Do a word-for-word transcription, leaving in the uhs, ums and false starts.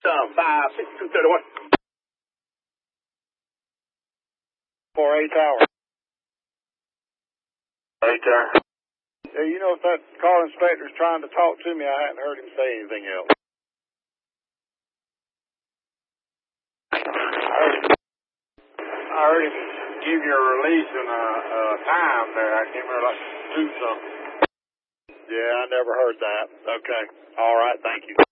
Uh, five, six, two, thirty-one. four eight Tower. Eight Tower. Yeah, you know, if that car inspector's trying to talk to me, I hadn't heard him say anything else. I heard him give you a release and a, a time there. I can't remember, like, do something. Yeah, I never heard that. Okay. All right, thank you.